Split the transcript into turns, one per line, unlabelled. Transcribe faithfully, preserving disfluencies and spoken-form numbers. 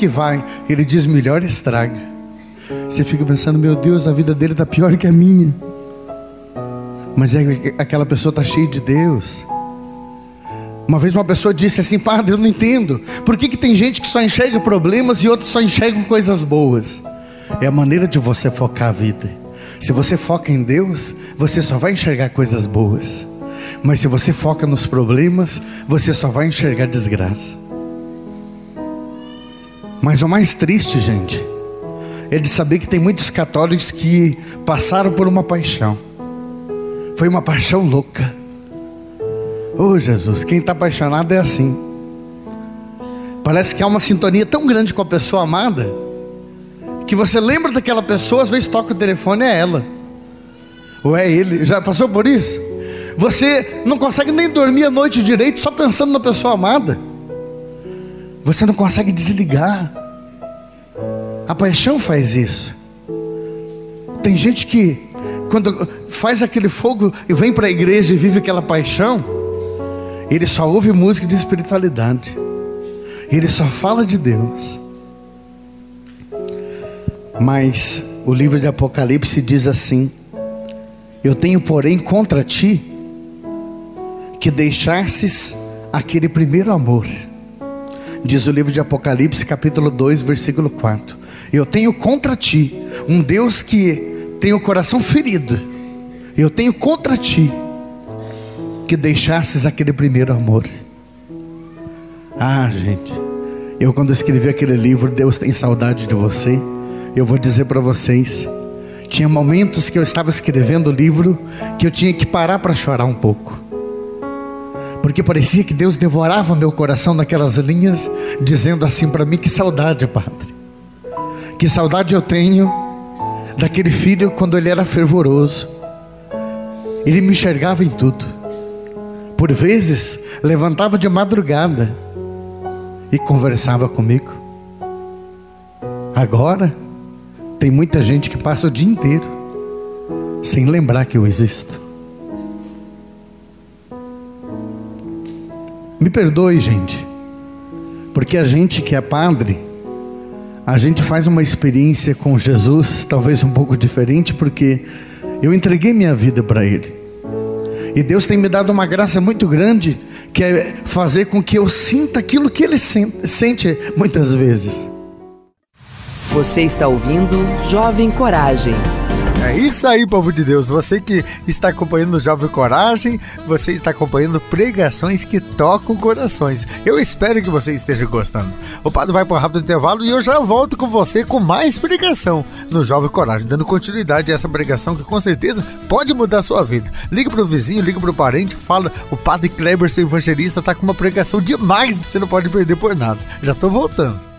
que vai, ele diz: melhor estraga. Você fica pensando: meu Deus, a vida dele está pior que a minha. Mas é, aquela pessoa está cheia de Deus. Uma vez uma pessoa disse assim: padre, eu não entendo, por que que tem gente que só enxerga problemas e outros só enxergam coisas boas? É a maneira de você focar a vida. Se você foca em Deus, você só vai enxergar coisas boas. Mas se você foca nos problemas, você só vai enxergar desgraça. Mas o mais triste, gente, é de saber que tem muitos católicos que passaram por uma paixão. Foi uma paixão louca. Oh Jesus, quem está apaixonado é assim. Parece que há uma sintonia tão grande com a pessoa amada, que você lembra daquela pessoa, às vezes toca o telefone, é ela, ou é ele. Já passou por isso? Você não consegue nem dormir a noite direito só pensando na pessoa amada. Você não consegue desligar. A paixão faz isso. Tem gente que quando faz aquele fogo e vem para a igreja e vive aquela paixão, ele só ouve música de espiritualidade, ele só fala de Deus. Mas o livro de Apocalipse diz assim: eu tenho porém contra ti que deixasses aquele primeiro amor. Diz o livro de Apocalipse capítulo dois versículo quatro. Eu tenho contra ti, um Deus que tem o coração ferido, eu tenho contra ti que deixasses aquele primeiro amor. Ah, gente, eu quando escrevi aquele livro, Deus tem saudade de você. Eu vou dizer para vocês, tinha momentos que eu estava escrevendo o livro que eu tinha que parar para chorar um pouco, porque parecia que Deus devorava meu coração naquelas linhas, dizendo assim para mim: que saudade, padre, que saudade eu tenho daquele filho quando ele era fervoroso. Ele me enxergava em tudo. Por vezes levantava de madrugada e conversava comigo. Agora tem muita gente que passa o dia inteiro sem lembrar que eu existo. Me perdoe, gente, porque a gente que é padre, a gente faz uma experiência com Jesus talvez um pouco diferente, porque eu entreguei minha vida para Ele. E Deus tem me dado uma graça muito grande, que é fazer com que eu sinta aquilo que Ele sente muitas vezes.
Você está ouvindo Jovem Coragem.
É isso aí, povo de Deus. Você que está acompanhando o Jovem Coragem, você está acompanhando pregações que tocam corações. Eu espero que você esteja gostando. O padre vai para um rápido intervalo e eu já volto com você com mais pregação no Jovem Coragem, dando continuidade a essa pregação que com certeza pode mudar a sua vida. Liga para o vizinho, liga para o parente, fala: o padre Kleber, seu evangelista, está com uma pregação demais, você não pode perder por nada. Já estou voltando.